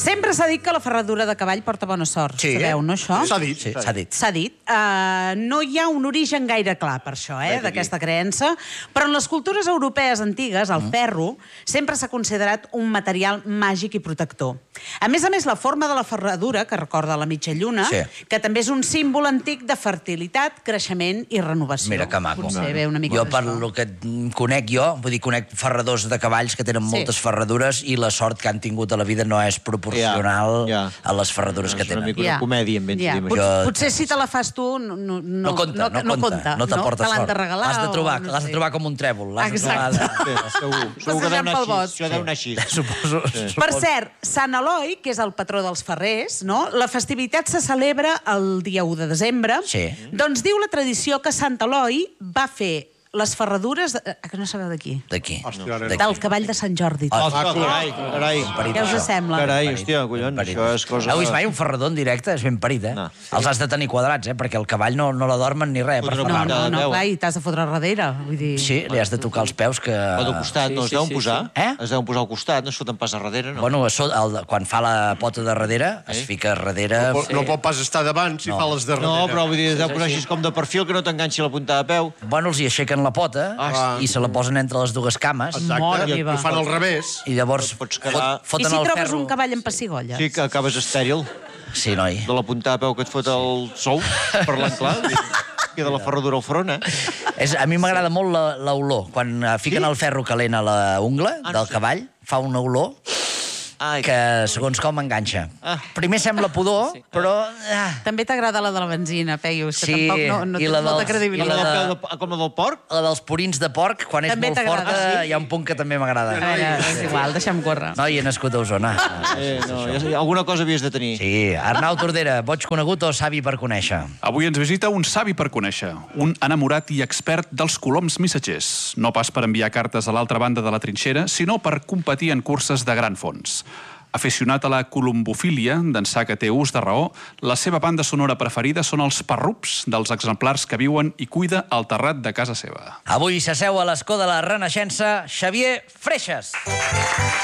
Sempre s'ha dit que la ferradura de cavall porta bona sort. Sabeu, no, això? S'ha dit. S'ha dit. S'ha dit. No hi ha un origen gaire clar per això, d'aquesta creença, però en les cultures europees antigues, el ferro sempre s'ha considerat un material màgic i protector. A més, la forma de la ferradura, que recorda la mitja lluna, que també és un símbol antic de fertilitat, creixement i renovació. Mira que maco. Potser ve una mica jo, per lo que conec jo, vull dir, conec ferradors de cavalls que tenen moltes ferradures i la sort que han tingut a la vida no és proporcional a les ferradures que tenen. És una mica una comèdia, em vens a dir. Potser si te la fas tu no compta. No t'aporta sort. Te l'han de regalar. L'has de trobar com un trèvol. Exacte. Segur que deu anar així. Suposo. Per cert, Sant Eloi, que és el patró dels ferrers, la festivitat se celebra el dia 1 de desembre. Doncs diu la tradició que Sant Eloi va fer les ferradures... Que no sabeu d'aquí? D'aquí. Del cavall de Sant Jordi. Carai. Què us sembla? Carai, hòstia, collons, això és cosa... Heu vist mai un ferrador en directe? És ben parit, Els has de tenir quadrats, perquè el cavall no la dormen ni res. No, clar, i t'has de fotre darrere. Sí, li has de tocar els peus que... O de costat, no es deuen posar? Es deuen posar al costat, no es foten pas a darrere, no? Bueno, quan fa la pota de darrere, es fica a darrere... No pot pas estar davant si fa les de darrere. No, però vull dir, es deu posar així com de perfil, que no t'enganxi la punta de peu. Bueno, els hi aixequen la pota i se la posen entre les dues cames. Exacte, ho fan al revés. I llavors I foten el ferro... si trobes un cavall amb pessigolles? Sí, que acabes estèril. Sí, noi. De la punta de peu que et fot el sou, parlant clar. Queda la ferradura al front, A mi m'agrada molt l'olor. Quan fiquen el ferro calent a la ungla del cavall, fa una olor que segons com enganxa. Primer sembla pudor, però... També t'agrada la de la benzina, Peus, que Sí, tampoc no i tens la molta dels- credibilitat. Com la del porc? La dels purins de porc, quan és També molt t'agrada, forta, hi ha un punt que també m'agrada. A veure, és igual, deixa'm córrer. Noi, he nascut a Osona. Alguna cosa havies de tenir. Sí, Arnau Tordera, boig conegut o savi per conèixer? Avui ens visita un savi per conèixer, un enamorat i expert dels coloms missatgers. No pas per enviar cartes a l'altra banda de la trinxera, sinó per competir en curses de gran fons. Aficionat a la colombofília, d'ençà que té ús de raó, la seva banda sonora preferida són els parrups dels exemplars que viuen i cuida al terrat de casa seva. Avui s'asseu a l'escó de la Renaixença Xavier Freixas.